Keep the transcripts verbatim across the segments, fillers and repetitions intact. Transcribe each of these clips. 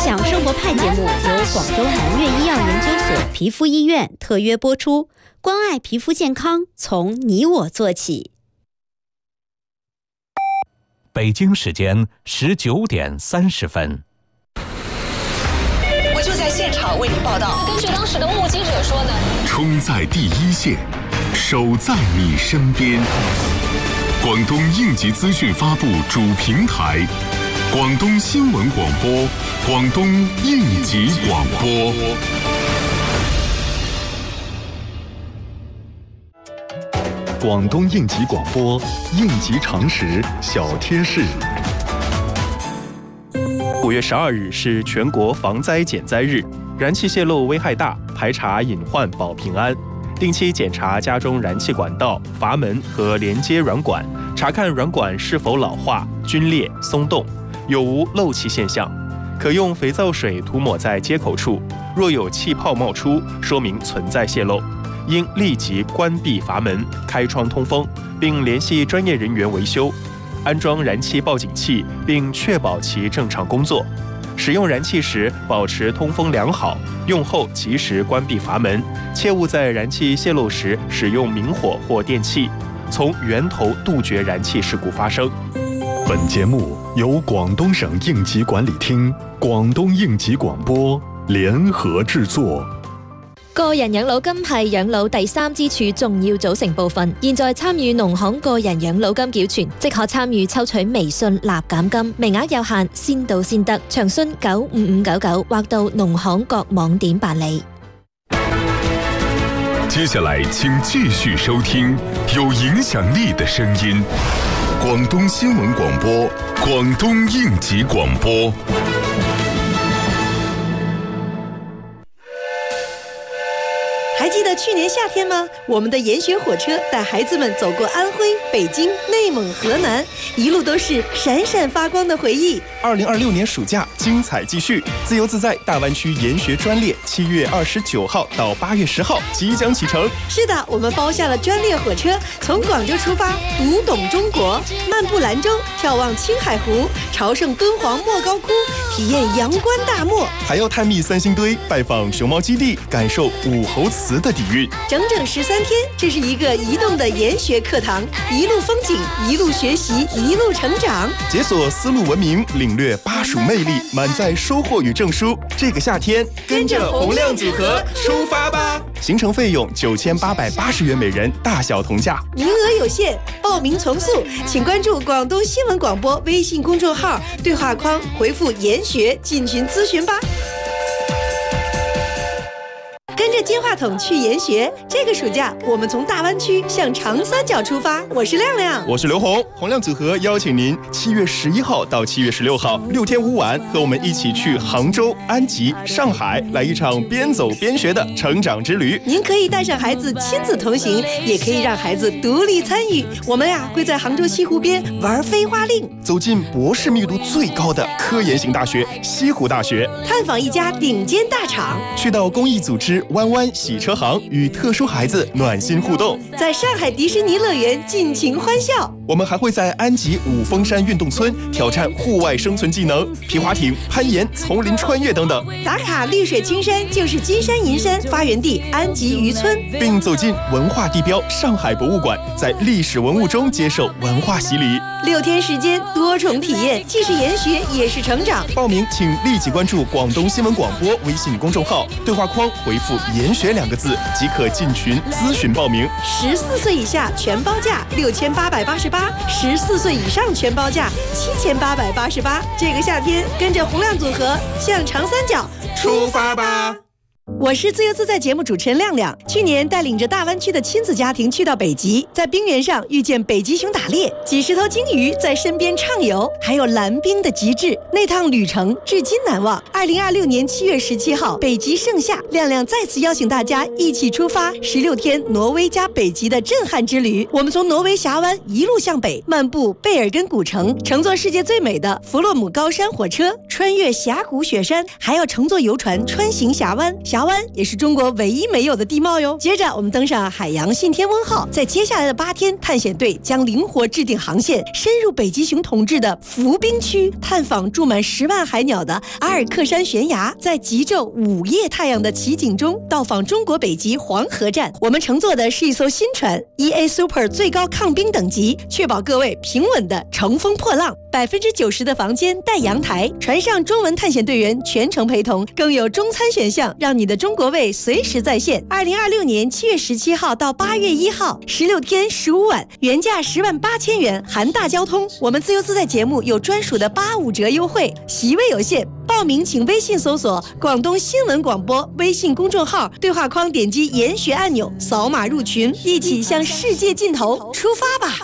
享生活派节目由广东南粤医药研究所皮肤医院特约播出，关爱皮肤健康，从你我做起。 北京时间十九点三十分。 我就在现场为您报道。 根据当时的目击者说呢， 冲在第一线，守在你身边。广东应急资讯发布主平台，广东新闻广播，广东应急广播。 广东应急广播，应急常识小贴士。 五月十二日是全国防灾减灾日，燃气泄漏危害大，排查隐患保平安。定期检查家中燃气管道、阀门和连接软管，查看软管是否老化、皲裂、松动，有无漏气现象。可用肥皂水涂抹在接口处，若有气泡冒出，说明存在泄漏，应立即关闭阀门、开窗通风，并联系专业人员维修。安装燃气报警器，并确保其正常工作。使用燃气时，保持通风良好，用后及时关闭阀门，切勿在燃气泄漏时使用明火或电器，从源头杜绝燃气事故发生。 本节目由广东省应急管理厅、廣東應急廣播聯合製作。 個人養老金係養老第三支柱重要組成部分。現在參與農行個人養老金繳存，即可參與抽取微信立減金，名額有限，先到先得。詳詢九五五九九或到農行各網點辦理。 接下來請繼續收聽有影響力的聲音，廣東新聞廣播，廣東應急廣播。 还记得去年夏天吗？我们的研学火车带孩子们走过安徽、北京、内蒙、河南，一路都是闪闪发光的回忆。 二零二六年暑假精彩继续，自由自在大湾区研学专列七月二十九号到八月十号即将启程。 是的，我们包下了专列火车，从广州出发，读懂中国，漫步兰州，眺望青海湖，朝圣敦煌莫高窟，体验阳关大漠， 还要探秘三星堆，拜访熊猫基地，感受武侯祠的底蕴。 整整十三天，这是一个移动的研学课堂，一路风景，一路学习，一路成长， 解锁丝路文明，领略巴蜀魅力，满载收获与证书。这个夏天，跟着洪亮组合出发吧！行程费用九千八百八十元每人，大小同价， 名额有限，报名从速，请关注广东新闻广播微信公众号，对话框回复研学进群咨询吧。跟着金话筒去研学，这个暑假我们从大湾区向长三角出发。我是亮亮， 我是刘红，洪亮组合邀请您七月十一号到七月十六号六天五晚，和我们一起去杭州、安吉、上海，来一场边走边学的成长之旅。 您可以带上孩子亲子同行，也可以让孩子独立参与。我们呀会在杭州西湖边玩飞花令， 走进博士密度最高的科研型大学西湖大学， 探访一家顶尖大厂， 去到公益组织弯弯洗车行，与特殊孩子暖心互动， 在上海迪士尼乐园尽情欢笑。 我们还会在安吉五峰山运动村挑战户外生存技能，皮划艇、攀岩、丛林穿越等等。 打卡绿水青山就是金山银山发源地安吉渔村， 并走进文化地标上海博物馆，在历史文物中接受文化洗礼。 六天时间，多重体验，既是研学也是成长。 报名请立即关注广东新闻广播微信公众号，对话框回复研学两个字即可进群咨询报名。 十四岁以下全包价六千八百八十八，十四岁以上全包价七千八百八十八。这个夏天，跟着洪亮组合向长三角出发吧！我是自由自在节目主持人亮亮。去年带领着大湾区的亲子家庭去到北极，在冰原上遇见北极熊打猎，几十头鲸鱼在身边畅游，还有蓝冰的极致，那趟旅程至今难忘。二零二六年七月十七号，北极盛夏，亮亮再次邀请大家一起出发十六天挪威加北极的震撼之旅。我们从挪威峡湾一路向北，漫步贝尔根古城，乘坐世界最美的弗洛姆高山火车，穿越峡谷雪山，还要乘坐游船穿行峡湾。峡峡湾也是中国唯一没有的地貌哟。接着我们登上海洋信天翁号，在接下来的八天，探险队将灵活制定航线，深入北极熊统治的浮冰区，探访住满十万海鸟的阿尔克山悬崖，在极昼午夜太阳的奇景中，到访中国北极黄河站。我们乘坐的是一艘新船 E A Super 最高抗冰等级，确保各位平稳的乘风破浪。百分之九十的房间带阳台，船上中文探险队员全程陪同，更有中餐选项，让你的中国胃随时在线。二零二六年七月十七号到八月一号，十六天十五晚，原价十万八千元，含大交通。我们自由自在节目有专属的八五折优惠，席位有限。报名请微信搜索广东新闻广播微信公众号，对话框点击研学按钮，扫码入群，一起向世界尽头出发吧。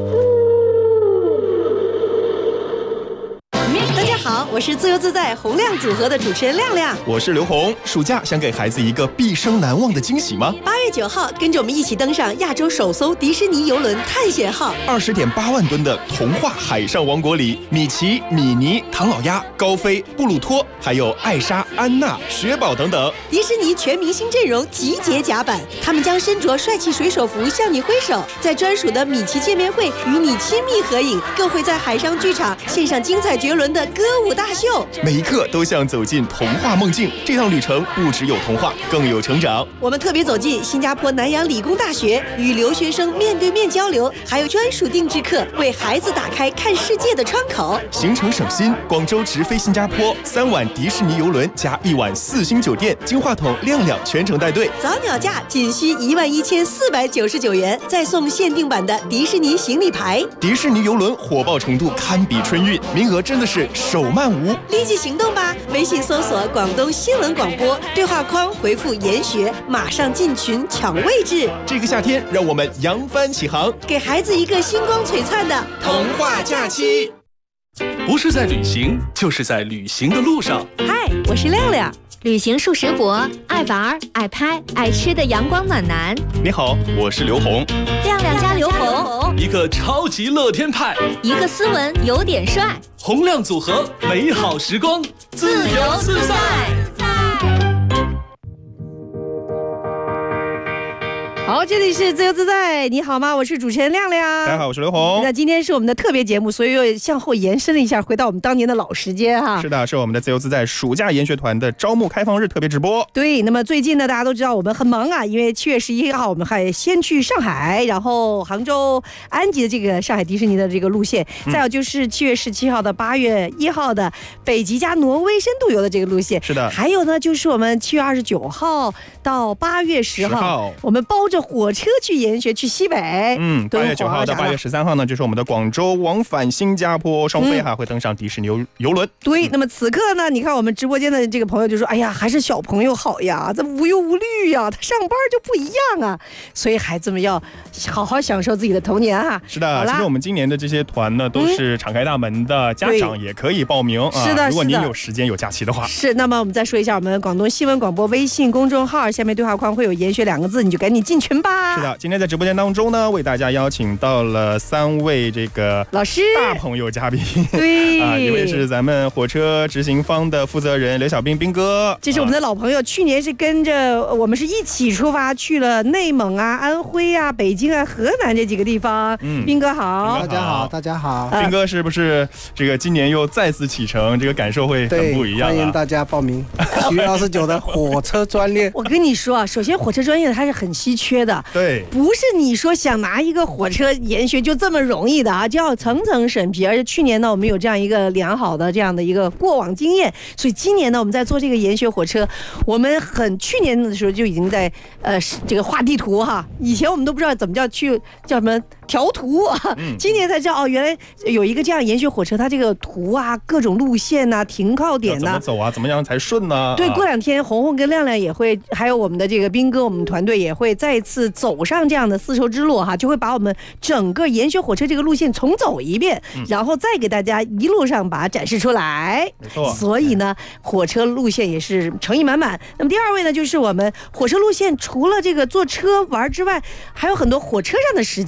大家好，我是自由自在洪亮组合的主持人亮亮。 我是刘红。暑假想给孩子一个毕生难忘的惊喜吗？ 八月九号，跟着我们一起登上亚洲首艘迪士尼邮轮探险号。 二十点八万吨的童话海上王国里，米奇、米妮、唐老鸭、高飞、布鲁托，还有艾莎、安娜、雪宝等等。 迪士尼全明星阵容集结甲板，他们将身着帅气水手服向你挥手，在专属的米奇见面会与你亲密合影，更会在海上剧场献上精彩绝伦的歌舞大秀， 每一刻都像走进童话梦境。这趟旅程不只有童话，更有成长。 我们特别走进新加坡南洋理工大学，与留学生面对面交流，还有专属定制课，为孩子打开看世界的窗口。 行程省心，广州直飞新加坡，三晚迪士尼邮轮加一晚四星酒店，金话筒亮亮全程带队。 早鸟价仅需一万一千四百九十九元，再送限定版的迪士尼行李牌。 迪士尼邮轮火爆程度堪比春运，名额真的是手慢无， 立即行动吧！微信搜索广东新闻广播，对话框回复研学，马上进群抢位置。 这个夏天，让我们扬帆起航， 给孩子一个星光璀璨的童话假期。 不是在旅行，就是在旅行的路上。 嗨，我是亮亮， 旅行数十国，爱玩、爱拍、爱吃的阳光暖男。 你好，我是刘红。 亮亮加刘红， 一个超级乐天派， 一个斯文有点帅， 洪亮组合，美好时光，自由自在。 好，这里是自由自在，你好吗？我是主持人亮亮。 大家好，我是刘红。 那今天是我们的特别节目，所以又向后延伸了一下，回到我们当年的老时间哈。 是的，是我们的自由自在暑假研学团的招募开放日特别直播。 对，那么最近呢，大家都知道我们很忙啊，因为七月十一号我们还先去上海，然后杭州安吉的这个上海迪士尼的这个路线，嗯、再有就是七月十七号到八月一号的北极加挪威深度游的这个路线。 是的， 还有呢，就是我们七月二十九号到八月十号，我们包着火车去研学去西北。 嗯，八月九号到八月十三号呢，就是我们的广州往返新加坡双飞哈、嗯、会登上迪士尼游游轮。 对，那么此刻呢，你看我们直播间的这个朋友就说：“哎呀，还是小朋友好呀，这无忧无虑呀，他上班就不一样啊。”所以孩子们要好好享受自己的童年哈。 是的，其实我们今年的这些团呢，都是敞开大门的，嗯、家长也可以报名啊。 是的， 如果您有时间有假期的话。 是，那么我们再说一下我们广东新闻广播微信公众号，下面对话框会有研学两个字，你就赶紧进群吧。 是的，今天在直播间当中呢，为大家邀请到了三位这个老师大朋友嘉宾。 对啊，一位是咱们火车执行方的负责人刘小兵兵哥， 这是我们的老朋友，啊、去年是跟着我们是一起出发去了内蒙啊、安徽啊、北京啊、河南这几个地方。嗯，兵哥好， 大家好，大家好。 兵哥是不是这个今年又再次启程？这个感受会很不一样、啊。 欢迎大家报名七月二十九的火车专列。 我跟你说啊，首先火车专业它是很稀缺的， 对， 不是你说想拿一个火车研学就这么容易的啊，就要层层审批。而且去年呢，我们有这样一个良好的这样的一个过往经验，所以今年呢，我们在做这个研学火车，我们很去年的时候就已经在呃这个画地图哈，以前我们都不知道怎么叫去叫什么调图啊，嗯、今年才知道哦，原来有一个这样研学火车，它这个图啊，各种路线呐、啊、停靠点呐、啊， 怎么走啊，怎么样才顺呢、啊？ 对，过两天红红跟亮亮也会，还有我们的这个兵哥，我们团队也会再次走上这样的丝绸之路哈，就会把我们整个研学火车这个路线重走一遍，嗯、然后再给大家一路上把它展示出来。 没错， 所以呢，火车路线也是诚意满满。那么第二位呢，就是我们火车路线除了这个坐车玩之外，还有很多火车上的时间，我们专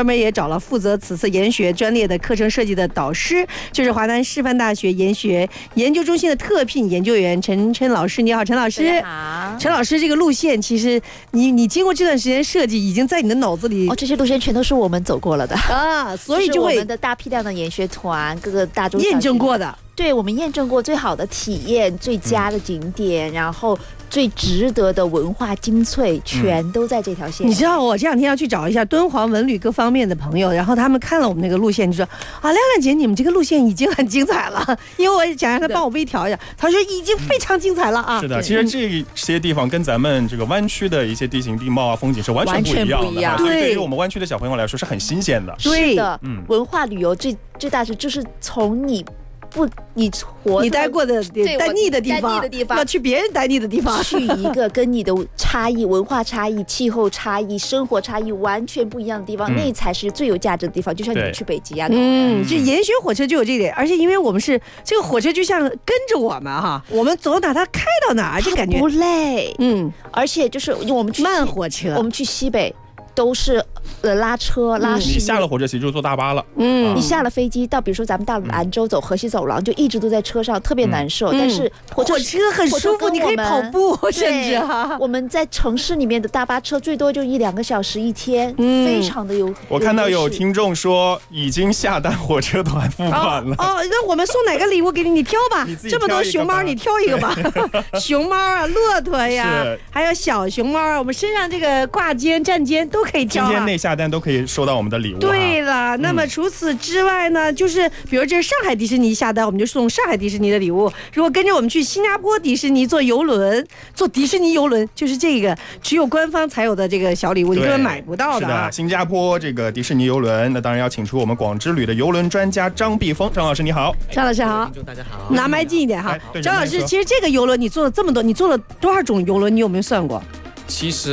专门也找了负责此次研学专列的课程设计的导师，就是华南师范大学研学研究中心的特聘研究员陈琛老师。你好，陈老师。 好， 陈老师，这个路线其实你你经过这段时间设计，已经在你的脑子里哦，这些路线全都是我们走过了的啊，所以就会我们的大批量的研学团，各个大中小学验证过的。 对，我们验证过最好的体验、最佳的景点，嗯、然后最值得的文化精粹，全都在这条线。 你知道，我这两天要去找一下敦煌文旅各方面的朋友，然后他们看了我们那个路线，就说啊，亮亮姐，你们这个路线已经很精彩了。因为我想让他帮我微调一下，他说已经非常精彩了啊。 是的，其实这些地方跟咱们这个湾区的一些地形地貌啊、风景是完全不一样的， 完全不一样。 所以对于我们湾区的小朋友来说是很新鲜的。 是的，嗯，文化旅游最最大是就是从你。不，你活你待过的待腻的地方， 待腻的地方， 要去别人待腻的地方， 去一个跟你的差异、文化差异、气候差异、生活差异完全不一样的地方，嗯、那才是最有价值的地方。就像你们去北极啊， 嗯，就研学火车就有这点，而且因为我们是这个火车就像跟着我们哈，我们走哪它开到哪儿，就感觉不累， 嗯， 而且就是我们去慢火车， 我们去西北。都是呃拉车拉事业、 嗯，你下了火车其实就坐大巴了。 嗯，你下了飞机到，比如说咱们到了兰州走河西走廊，就一直都在车上，特别难受。嗯、但是火车火车很舒服，你可以跑步，甚至哈。 我们在城市里面的大巴车最多就一两个小时一天，嗯、非常的有。 我看到有听众说已经下单火车团付款了。 哦，那、哦、我们送哪个礼物给你？你挑吧。这么多熊猫，你挑一个吧。熊猫啊，骆驼呀，还有小熊猫啊，我们身上这个挂肩、站肩都可以挑、啊。 今天内下单都可以收到我们的礼物、啊。 对了，那么除此之外呢，嗯、就是比如这是上海迪士尼下单，我们就送上海迪士尼的礼物。如果跟着我们去新加坡迪士尼坐游轮，坐迪士尼游轮，就是这个只有官方才有的这个小礼物，你根本买不到的、啊。 是的，新加坡这个迪士尼游轮，那当然要请出我们广之旅的游轮专家张碧峰，张老师你好。 张老师好， 听众大家好。 拿麦近一点哈。张老师，其实这个游轮你坐了这么多，你坐了多少种游轮？你有没有算过？ 其实